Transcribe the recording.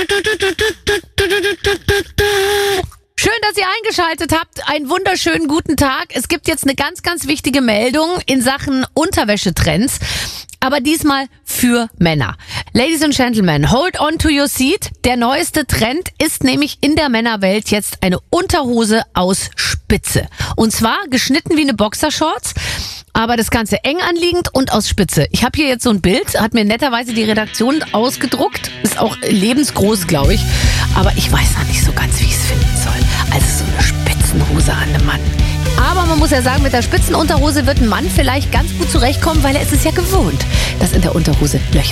Schön, dass ihr eingeschaltet habt. Einen wunderschönen guten Tag. Es gibt jetzt eine ganz, ganz wichtige Meldung in Sachen Unterwäschetrends. Aber diesmal für Männer. Ladies and Gentlemen, hold on to your seat. Der neueste Trend ist nämlich in der Männerwelt jetzt eine Unterhose aus Spitze. Und zwar geschnitten wie eine Boxershorts, aber das Ganze eng anliegend und aus Spitze. Ich habe hier jetzt so ein Bild, hat mir netterweise die Redaktion ausgedruckt. Ist auch lebensgroß, glaube ich. Aber ich weiß noch nicht so ganz, wie ich es finden soll. Also so eine Spitzenhose an einem Mann. Aber man muss ja sagen, mit der Spitzenunterhose wird ein Mann vielleicht ganz gut zurechtkommen, weil er ist es ja gewohnt, dass in der Unterhose Löcher